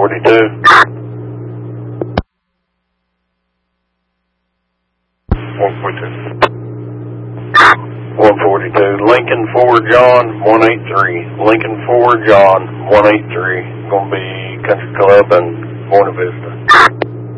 142. 142. Lincoln 4 John 183. Lincoln 4 John 183. Gonna be Country Club and Buena Vista.